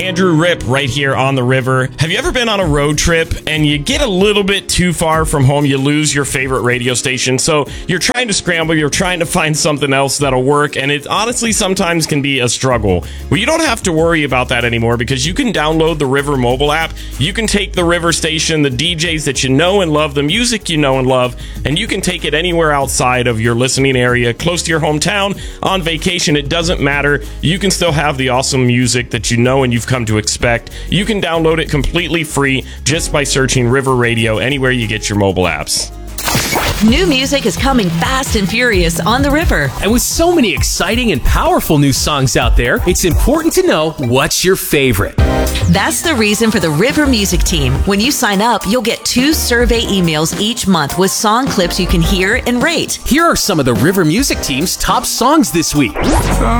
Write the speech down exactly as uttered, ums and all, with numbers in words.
Andrew Rip right here on the river. Have you ever been on a road trip and you get a little bit too far from home, you lose your favorite radio station, so you're trying to scramble, you're trying to find something else that'll work, and it honestly sometimes can be a struggle. Well, you don't have to worry about that anymore because you can download the River mobile app. You can take the River station, the D Js that you know and love, the music you know and love, and you can take it anywhere outside of your listening area, close to your hometown, on vacation. It doesn't matter. You can still have the awesome music that you know and you've come to expect. You can download it completely free just by searching River Radio anywhere you get your mobile apps. New music is coming fast and furious on the river. And with so many exciting and powerful new songs out there, it's important to know what's your favorite. That's the reason for the River Music Team. When you sign up, you'll get two survey emails each month with song clips you can hear and rate. Here are some of the River Music Team's top songs this week.